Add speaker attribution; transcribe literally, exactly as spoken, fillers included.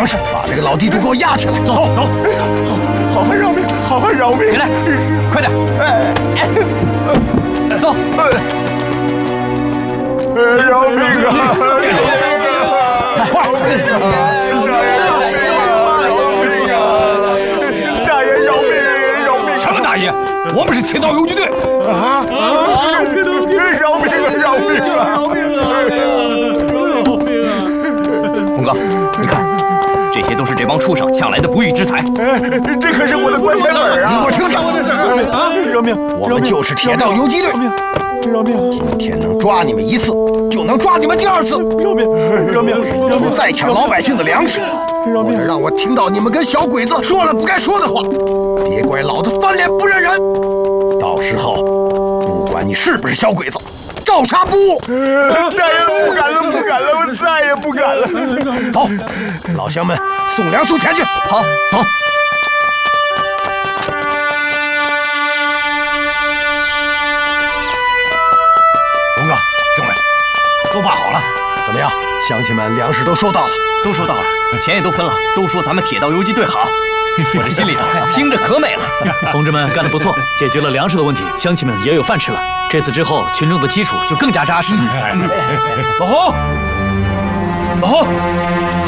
Speaker 1: 粮食，把这个老地主给我押起来。走走，
Speaker 2: 好汉饶命，好汉饶命！
Speaker 3: 起来，快点！
Speaker 2: 哎，
Speaker 3: 走！
Speaker 2: 饶命啊！
Speaker 1: 快！
Speaker 2: 大爷饶命！饶命！
Speaker 3: 什么大爷？我们是铁道游击队。
Speaker 2: 啊啊！铁道游击队！饶命啊！饶命啊！饶命啊！饶命啊！
Speaker 3: 红哥，你看，这些都是这帮畜生抢来的不义之财。
Speaker 2: 这可是我的棺材本啊！
Speaker 1: 你给我听着！
Speaker 2: 啊！饶命！
Speaker 1: 我们就是铁道游击队。
Speaker 2: 饶命！饶命！
Speaker 1: 今天能抓你们一次，就能抓你们第二次。
Speaker 2: 饶命！饶命！饶命！
Speaker 1: 再抢老百姓的粮食，或者让我听到你们跟小鬼子说了不该说的话，别怪老子翻脸不认人。到时候，不管你是不是小鬼子，照杀不误。
Speaker 2: 大爷，不敢了，不敢了，我再也不敢了。
Speaker 1: 走，老乡们，送粮送钱去。
Speaker 3: 好，走。
Speaker 1: 龙哥，政委，都办好了，怎么样？乡亲们粮食都收到了，
Speaker 3: 都收到了，钱也都分了，都说咱们铁道游击队好。我这心里头听着可美了。
Speaker 4: 同志们干得不错，解决了粮食的问题，乡亲们也有饭吃了。这次之后，群众的基础就更加扎实。
Speaker 2: 老侯，老侯。